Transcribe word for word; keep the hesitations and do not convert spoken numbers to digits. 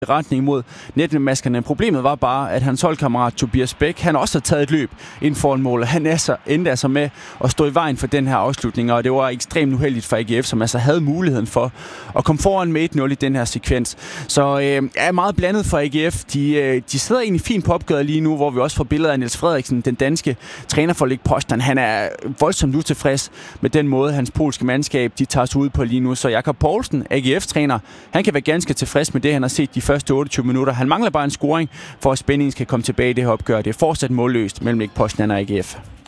retning mod netmaskerne. Problemet var bare, at hans holdkammerat Tobias Bæk, han også har taget et løb inden for en mål, og han er så, endte altså med at stå i vejen for den her afslutning, og det var ekstremt uheldigt for A G F, som altså havde muligheden for at komme foran med et nul i den her sekvens. Så øh, er meget blandet for A G F. De, øh, de sidder egentlig fint på opgøret lige nu, hvor vi også får billeder af Niels Frederiksen, den danske træner for Lech Poznan. Han er voldsomt utilfreds med den måde, hans polske mandskab de tager sig ud på lige nu. Så Jakob Poulsen, A G F-træner, han kan være ganske tilfreds med det, han har set de første otteogtyve minutter. Han mangler bare en scoring, for at spændingen skal komme tilbage i det her opgør. Det er fortsat målløst mellem Lech Poznan og A G F.